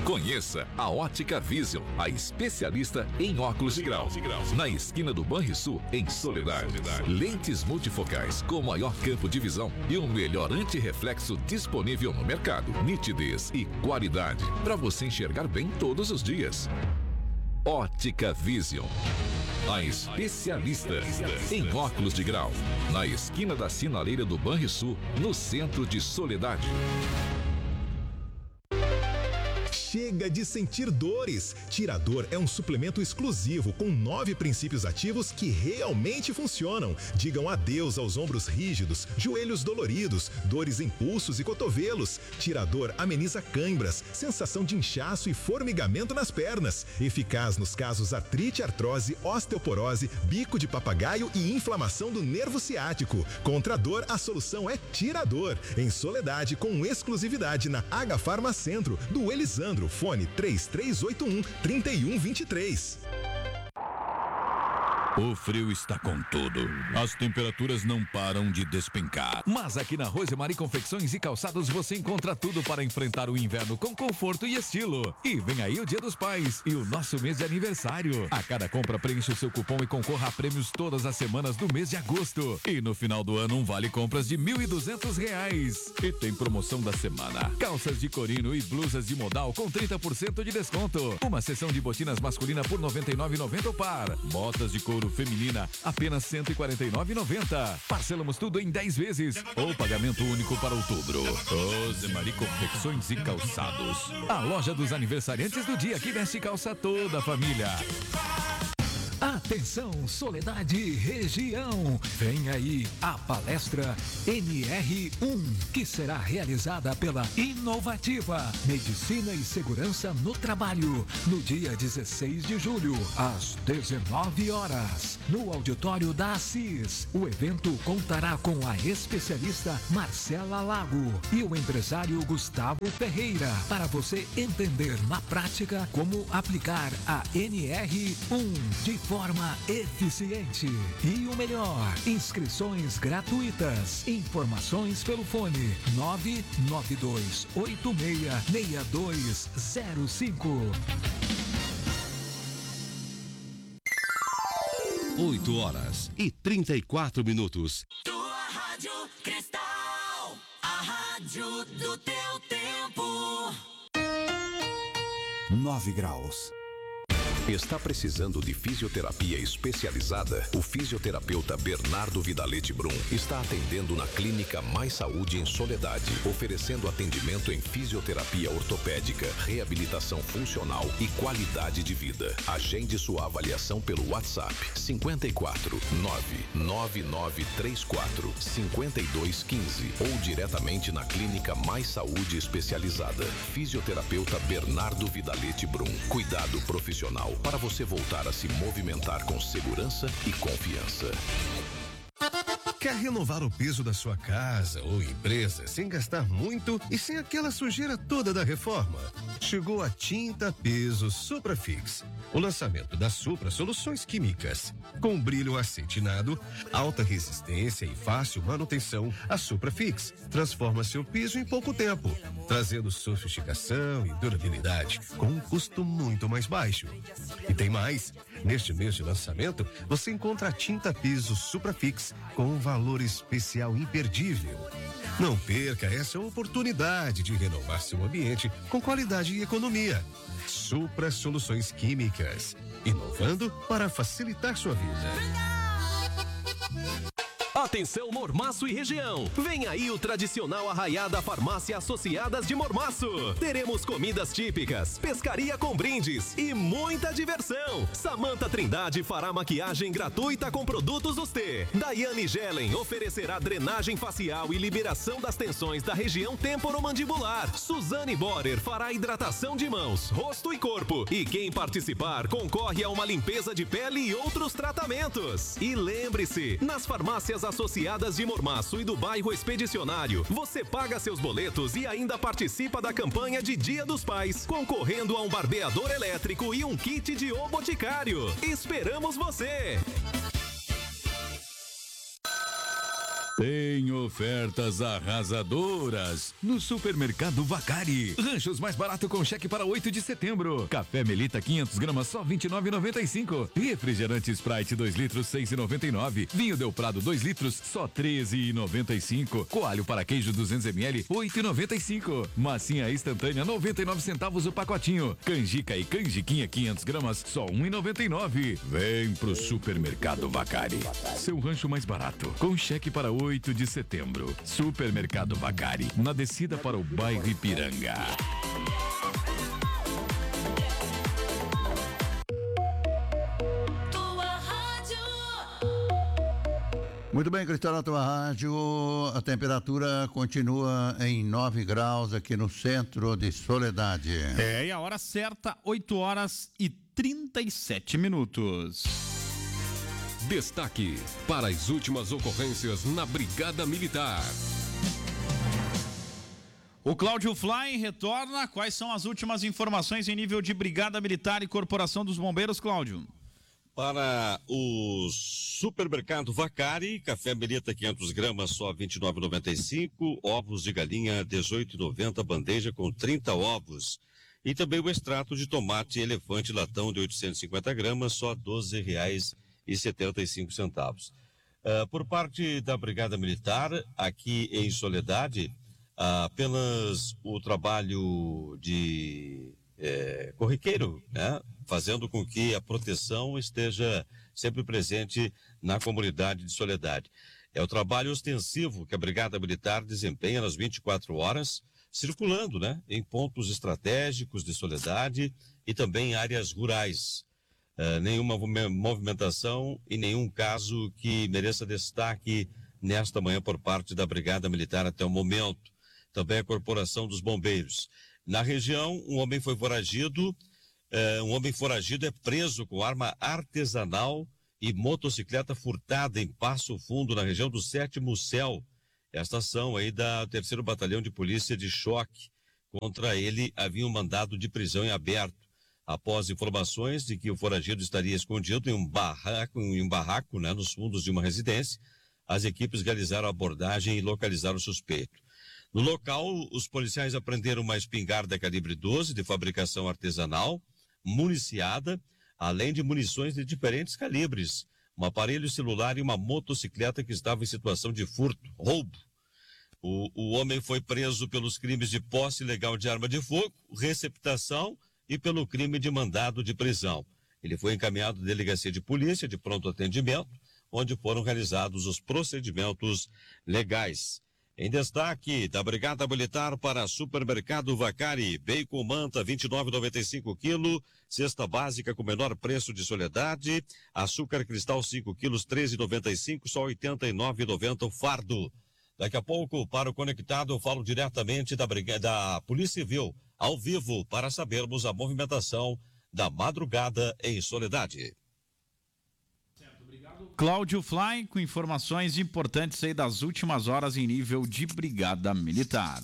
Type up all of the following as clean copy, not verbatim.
Conheça a Ótica Vision, a especialista em óculos de grau. Na esquina do Banrisul, em Soledade. Lentes multifocais com maior campo de visão e o melhor antirreflexo disponível no mercado. Nitidez e qualidade para você enxergar bem todos os dias. Ótica Vision, a especialista em óculos de grau. Na esquina da sinaleira do Banrisul, no centro de Soledade. Chega de sentir dores. Tirador é um suplemento exclusivo com 9 princípios ativos que realmente funcionam. Digam adeus aos ombros rígidos, joelhos doloridos, dores em pulsos e cotovelos. Tirador ameniza cãibras, sensação de inchaço e formigamento nas pernas. Eficaz nos casos artrite, artrose, osteoporose, bico de papagaio e inflamação do nervo ciático. Contra a dor, a solução é Tirador. Em Soledade, com exclusividade na H Farma Centro, do Elisandro. Fone 3381-3123. O frio está com tudo. As temperaturas não param de despencar. Mas aqui na Rosemary Confecções e Calçados você encontra tudo para enfrentar o inverno com conforto e estilo. E vem aí o Dia dos Pais e o nosso mês de aniversário. A cada compra preencha o seu cupom e concorra a prêmios todas as semanas do mês de agosto. E no final do ano um vale compras de R$1.200. E tem promoção da semana. Calças de corino e blusas de modal com 30% de desconto. Uma seção de botinas masculina por R$ 99,90 o par. Botas de couro feminina, apenas R$ 149,90. Parcelamos tudo em 10 vezes ou pagamento único para outubro. Rosemary Confecções e Calçados, a loja dos aniversariantes do dia que veste calça toda a família. Atenção, Soledade e região. Vem aí a palestra NR1, que será realizada pela Inovativa Medicina e Segurança no Trabalho, no dia 16 de julho, às 19 horas, no auditório da Assis. O evento contará com a especialista Marcela Lago e o empresário Gustavo Ferreira, para você entender na prática como aplicar a NR1 de forma eficiente. E o melhor, inscrições gratuitas. Informações pelo fone 992866205. 8h34. Tua Rádio Cristal, a rádio do teu tempo. 9 graus. Está precisando de fisioterapia especializada? O fisioterapeuta Bernardo Vidalete Brum está atendendo na Clínica Mais Saúde em Soledade, oferecendo atendimento em fisioterapia ortopédica, reabilitação funcional e qualidade de vida. Agende sua avaliação pelo WhatsApp 54 99934 5215 ou diretamente na Clínica Mais Saúde Especializada. Fisioterapeuta Bernardo Vidalete Brum. Cuidado profissional para você voltar a se movimentar com segurança e confiança. Quer renovar o piso da sua casa ou empresa sem gastar muito e sem aquela sujeira toda da reforma? Chegou a Tinta Piso Suprafix. O lançamento da Supra Soluções Químicas. Com brilho acetinado, alta resistência e fácil manutenção, a Suprafix transforma seu piso em pouco tempo, trazendo sofisticação e durabilidade com um custo muito mais baixo. E tem mais, neste mês de lançamento, você encontra a Tinta Piso Suprafix com um valor especial imperdível. Não perca essa oportunidade de renovar seu ambiente com qualidade e economia. Supra Soluções Químicas, inovando para facilitar sua vida. Atenção Mormaço e região, vem aí o tradicional arraiá da Farmácia Associadas de Mormaço. Teremos comidas típicas, pescaria com brindes e muita diversão. Samanta Trindade fará maquiagem gratuita com produtos Ustê. Daiane Gelen oferecerá drenagem facial e liberação das tensões da região temporomandibular. Suzane Borer fará hidratação de mãos, rosto e corpo. E quem participar concorre a uma limpeza de pele e outros tratamentos. E lembre-se, nas farmácias Associadas de Mormaço e do bairro Expedicionário, você paga seus boletos e ainda participa da campanha de Dia dos Pais, concorrendo a um barbeador elétrico e um kit de O Boticário. Esperamos você! Tem ofertas arrasadoras no Supermercado Vacari. Ranchos mais barato com cheque para 8 de setembro. Café Melita 500 gramas só R$ 29,95. Refrigerante Sprite 2 litros 6,99. Vinho Del Prado 2 litros só R$ 13,95. Coalho para queijo 200 ml 8,95. Massinha instantânea 99 centavos o pacotinho. Canjica e canjiquinha 500 gramas só R$ 1,99. Vem pro Supermercado Vacari. Seu rancho mais barato com cheque para 8 de setembro. Supermercado Vacari, na descida para o bairro Ipiranga. Muito bem, Cristal, na tua rádio, a temperatura continua em 9 graus aqui no centro de Soledade. E a hora certa, 8 horas e 37 minutos. Destaque para as últimas ocorrências na Brigada Militar. O Cláudio Fly retorna. Quais são as últimas informações em nível de Brigada Militar e Corporação dos Bombeiros, Cláudio? Para o Supermercado Vacari, café Melita 500 gramas só R$ 29,95, ovos de galinha R$ 18,90, bandeja com 30 ovos. E também o extrato de tomate elefante latão de 850 gramas, só R$ 12,75. Por parte da Brigada Militar, aqui em Soledade, apenas o trabalho de corriqueiro, né? Fazendo com que a proteção esteja sempre presente na comunidade de Soledade. É o trabalho ostensivo que a Brigada Militar desempenha nas 24 horas, circulando, né, em pontos estratégicos de Soledade e também em áreas rurais. Nenhuma movimentação e nenhum caso que mereça destaque nesta manhã por parte da Brigada Militar até o momento. Também a Corporação dos Bombeiros. Na região, um homem foi foragido. Um homem foragido é preso com arma artesanal e motocicleta furtada em Passo Fundo, na região do 7º Céu. Esta ação aí da 3º Batalhão de Polícia de Choque. Contra ele havia um mandado de prisão em aberto. Após informações de que o foragido estaria escondido em um barraco, né, nos fundos de uma residência, as equipes realizaram a abordagem e localizaram o suspeito. No local, os policiais apreenderam uma espingarda calibre 12 de fabricação artesanal, municiada, além de munições de diferentes calibres, um aparelho celular e uma motocicleta que estava em situação de furto, roubo. O homem foi preso pelos crimes de posse ilegal de arma de fogo, receptação e pelo crime de mandado de prisão. Ele foi encaminhado à delegacia de polícia de pronto atendimento, onde foram realizados os procedimentos legais. Em destaque da Brigada Militar para Supermercado Vacari, bacon manta R$ 29,95 quilo, cesta básica com menor preço de Soledade, açúcar cristal 5 quilos R$ 13,95, só R$ 89,90 o fardo. Daqui a pouco, para o Conectado, eu falo diretamente da Polícia Civil, ao vivo, para sabermos a movimentação da madrugada em Soledade. Cláudio Fly com informações importantes aí das últimas horas em nível de Brigada Militar.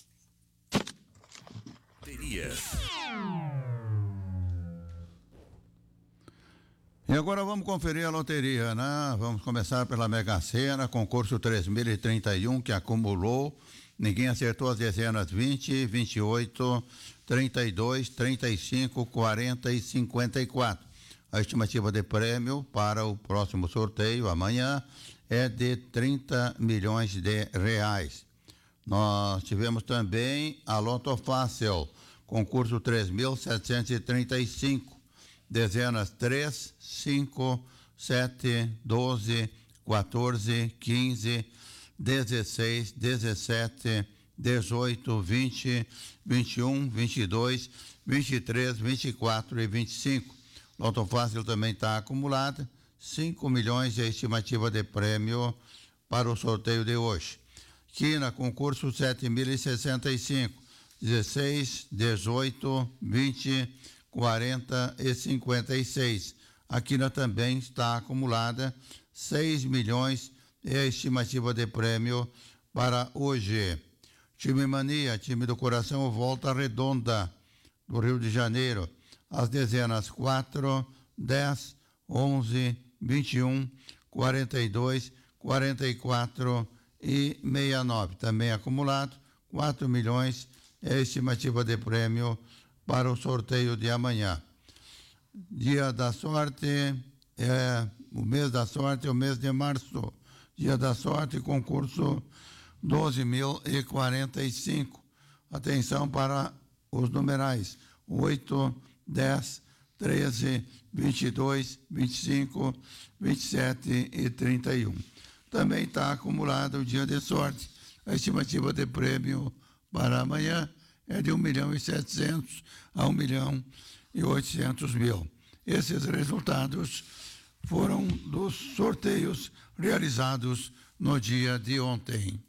E agora vamos conferir a loteria, né? Vamos começar pela Mega Sena, concurso 3031, que acumulou. Ninguém acertou as dezenas 20, 28, 32, 35, 40 e 54. A estimativa de prêmio para o próximo sorteio, amanhã, é de 30 milhões de reais. Nós tivemos também a Loto Fácil, concurso 3.735, dezenas 3, 5, 7, 12, 14, 15, 16, 17, 18, 20, 21, 22, 23, 24 e 25. Loto Fácil também está acumulada, 5 milhões é a estimativa de prêmio para o sorteio de hoje. Quina, concurso 7.065, 16, 18, 20, 40 e 56. A Quina também está acumulada, 6 milhões é a estimativa de prêmio para hoje. Time Mania, time do Coração Volta Redonda, do Rio de Janeiro. As dezenas 4, 10, 11, 21, 42, 44 1.100.069. Também acumulado, 4 milhões é a estimativa de prêmio para o sorteio de amanhã. Dia da sorte o mês da sorte é o mês de março. Dia da sorte, concurso 12.045. Atenção para os numerais 8, 10, 13, 22, 25, 27 e 31. Também está acumulado o dia de sorte. A estimativa de prêmio para amanhã é de 1.700.000 a 1.800.000. Esses resultados foram dos sorteios realizados no dia de ontem.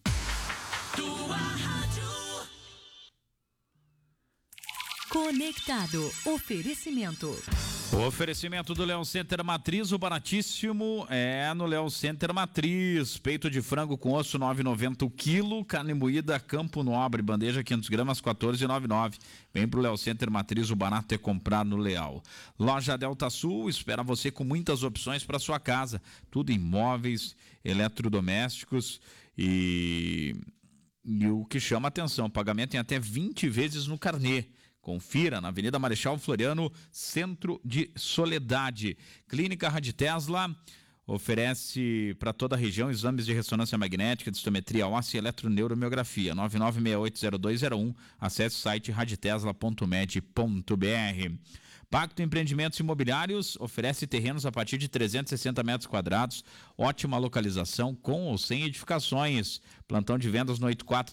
Conectado. Oferecimento. O oferecimento do Leão Center Matriz, o baratíssimo é no Leão Center Matriz. Peito de frango com osso 9,90 o quilo, carne moída Campo Nobre, bandeja 500 gramas 14,99. Vem pro Leão Center Matriz, o barato é comprar no Leal. Loja Delta Sul espera você com muitas opções para sua casa. Tudo em móveis, eletrodomésticos e o que chama atenção, pagamento em até 20 vezes no carnê. Confira na Avenida Marechal Floriano, Centro de Soledade. Clínica Rádio Tesla oferece para toda a região exames de ressonância magnética, densitometria óssea e eletroneuromiografia. 99680201. Acesse o site radiotesla.med.br. Pacto Empreendimentos Imobiliários oferece terrenos a partir de 360 metros quadrados, ótima localização com ou sem edificações. Plantão de vendas no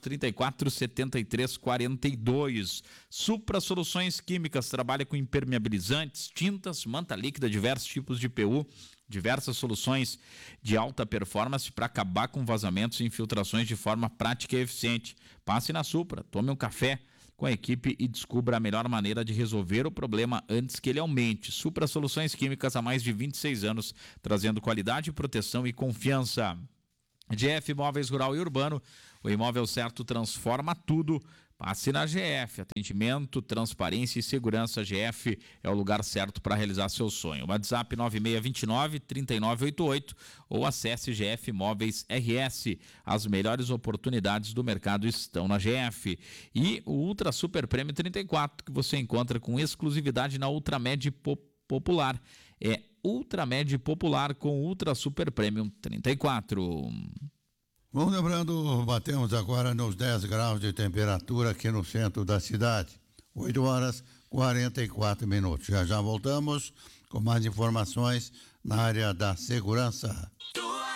8434-7342. Supra Soluções Químicas trabalha com impermeabilizantes, tintas, manta líquida, diversos tipos de PU, diversas soluções de alta performance para acabar com vazamentos e infiltrações de forma prática e eficiente. Passe na Supra, tome um café com a equipe e descubra a melhor maneira de resolver o problema antes que ele aumente. Supra Soluções Químicas há mais de 26 anos, trazendo qualidade, proteção e confiança. GF Imóveis Rural e Urbano, o imóvel certo transforma tudo. Passe na GF, atendimento, transparência e segurança. GF é o lugar certo para realizar seu sonho. WhatsApp 9629-3988 ou acesse GF Imóveis RS. As melhores oportunidades do mercado estão na GF. E o Ultra Super Prêmio 34, que você encontra com exclusividade na Ultramed Popular. É Ultramed Popular com Ultra Super Prêmio 34. Vamos lembrando, batemos agora nos 10 graus de temperatura aqui no centro da cidade. 8 horas 44 minutos. Já voltamos com mais informações na área da segurança.